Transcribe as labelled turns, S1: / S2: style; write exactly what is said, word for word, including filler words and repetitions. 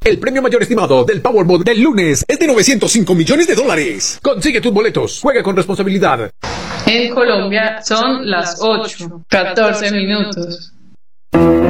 S1: El premio mayor estimado del Powerball del lunes es de novecientos cinco millones de dólares. Consigue tus boletos. Juega con responsabilidad.
S2: En Colombia son las ocho, catorce minutos.